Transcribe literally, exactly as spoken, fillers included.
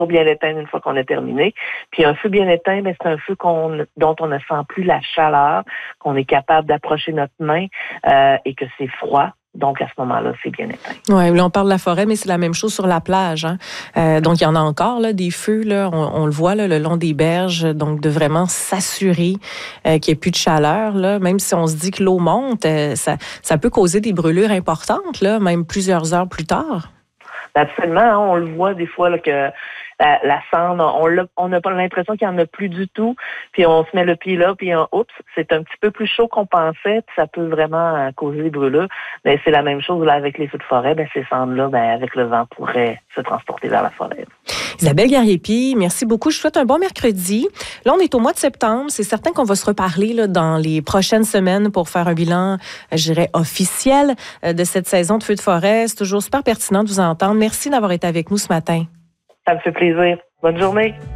bien éteindre une fois qu'on a terminé. Puis un feu bien éteint, ben, c'est un feu qu'on, dont on ne sent plus la chaleur, qu'on est capable d'approcher notre main euh, et que c'est froid. Donc, à ce moment-là, c'est bien éteint. Oui, là, on parle de la forêt, mais c'est la même chose sur la plage. Hein? Euh, donc, il y en a encore, là, des feux, là, on, on le voit là, le long des berges, donc de vraiment s'assurer euh, qu'il n'y ait plus de chaleur. Là. Même si on se dit que l'eau monte, euh, ça, ça peut causer des brûlures importantes, là, même plusieurs heures plus tard. Absolument, hein, on le voit des fois là, que la, la cendre, on l'a, on n'a pas l'impression qu'il n'y en a plus du tout, puis on se met le pied là, puis on, oups, c'est un petit peu plus chaud qu'on pensait, puis ça peut vraiment euh, causer des brûlures. Mais c'est la même chose là avec les feux de forêt, ben ces cendres-là, ben avec le vent, pourraient se transporter vers la forêt. Isabelle Garriépi, merci beaucoup. Je vous souhaite un bon mercredi. Là, on est au mois de septembre. C'est certain qu'on va se reparler là, dans les prochaines semaines pour faire un bilan, je dirais, officiel de cette saison de feux de forêt. C'est toujours super pertinent de vous entendre. Merci d'avoir été avec nous ce matin. Ça me fait plaisir. Bonne journée.